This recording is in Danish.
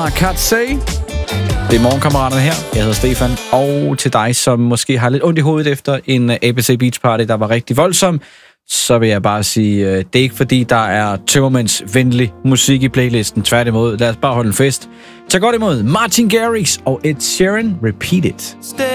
Katsé. Det er morgenkammeraterne her. Jeg hedder Stefan. Og til dig, som måske har lidt ondt i hovedet efter en ABC Beach Party, der var rigtig voldsom, så vil jeg bare sige, det er ikke fordi, der er tømmermænds venlig musik i playlisten. Tværtimod, lad os bare holde en fest. Tag godt imod Martin Garrix og Ed Sheeran. Repeat It.